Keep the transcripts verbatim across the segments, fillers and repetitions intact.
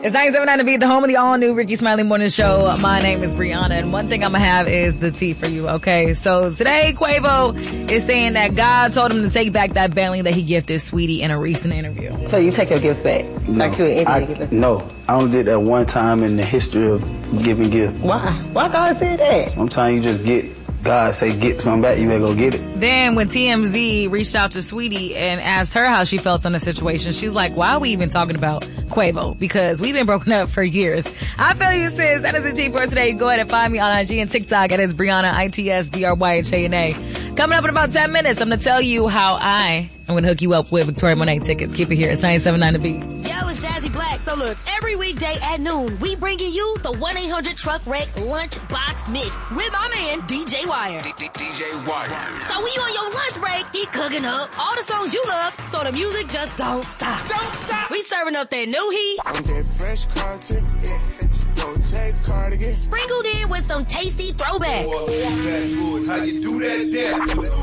It's ninety-seven point nine to Beat, the home of the all-new Ricky Smiley Morning Show. My name is Brianna, and one thing I'm going to have is the tea for you, okay? So today, Quavo is saying that God told him to take back that Bentley that he gifted Sweetie in a recent interview. So you take your gifts back? No, like you I, no, I only did that one time in the history of giving gifts. Why? Why God say that? Sometimes you just get, God say get something back, you better go get it. Then when T M Z reached out to Sweetie and asked her how she felt on the situation, she's like, why are we even talking about Quavo? Because we've been broken up for years. I feel you, sis. That is the tea for today. Go ahead and find me on I G and TikTok. It is Brianna, I T S B R Y H A N A. Coming up in about ten minutes, I'm going to tell you how I am going to hook you up with Victoria Monet tickets. Keep it here. It's ninety-seven point nine to Beat. Yo, it's Jazzy Black. So look, every weekday at noon, we bringing you the one eight hundred truck wreck lunchbox mix with my man, D J Wire. D J Wire. So when you on your lunch break, he cooking up all the songs you love, so the music just don't stop. Don't stop. We serving up that new heat. And that fresh content. Don't take cardigan. Sprinkled in with some tasty throwbacks. Oh, how you do that there?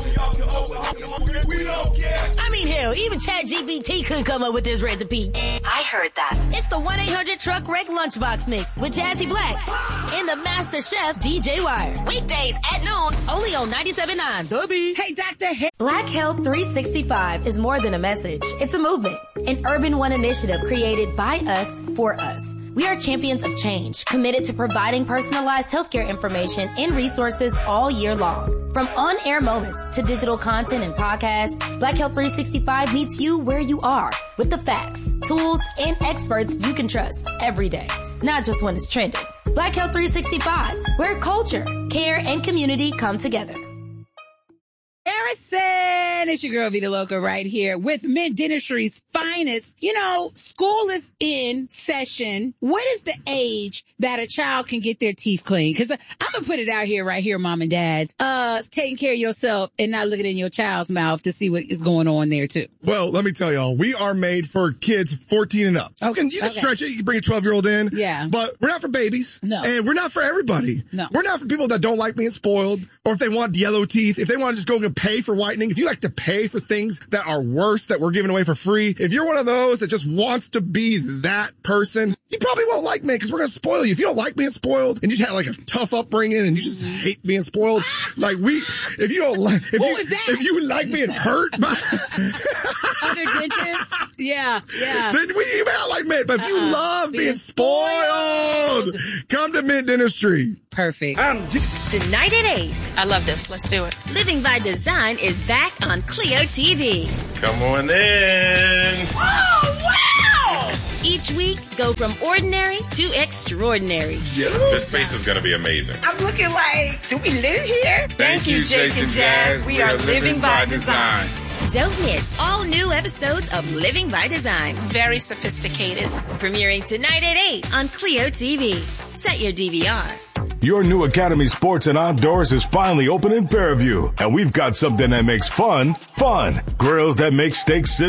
We don't care. I mean, hell, even ChatGPT couldn't come up with this recipe. I heard that. It's the one eight hundred truck wreck lunchbox mix with Jazzy Black and the master chef, D J Wire. Weekdays at noon, only on ninety-seven point nine The Beat. Hey, Doctor He- Black Health three sixty-five is more than a message. It's a movement, an Urban One initiative created by us for us. We are champions of change, committed to providing personalized healthcare information and resources all year long. From on-air moments to digital content and podcasts, Black Health three sixty-five meets you where you are with the facts, tools, and experts you can trust every day, not just when it's trending. Black Health three sixty-five, where culture, care, and community come together. Harrison, it's your girl Vita Loca right here with Mint Dentistry's finest. You know, school is in session. What is the age that a child can get their teeth cleaned? Because I'm going to put it out here right here, mom and dads. Uh, taking care of yourself and not looking in your child's mouth to see what is going on there too. Well, let me tell y'all, we are made for kids fourteen and up. Okay. You can, you can okay. stretch it. You can bring a twelve-year-old in. Yeah. But we're not for babies. No. And we're not for everybody. No. We're not for people that don't like being spoiled, or if they want yellow teeth, if they want to just go and pay for whitening, if you like to pay for things that are worse that we're giving away for free, if you're one of those that just wants to be that person, you probably won't like me because we're going to spoil you. If you don't like being spoiled and you just had like a tough upbringing and you just hate being spoiled, like we, if you don't like, if Who you, is that? if you like being hurt by Other dentists? Yeah, yeah. then we, you may not like Mint, but if you Uh-uh. love being, Being spoiled, come to Mint Dentistry. Perfect. Tonight at eight. I love this. Let's do it. Living by Design is back on Clio T V. Come on in. Oh, wow! Each week, go from ordinary to extraordinary. Yeah. This space is going to be amazing. I'm looking like, do we live here? Thank you, Jake and Jazz. We are living by design. Don't miss all new episodes of Living by Design. Very sophisticated. Premiering tonight at eight on Clio T V. Set your D V R. Your new Academy Sports and Outdoors is finally open in Fairview, and we've got something that makes fun, fun. Grills that make steaks sizzle.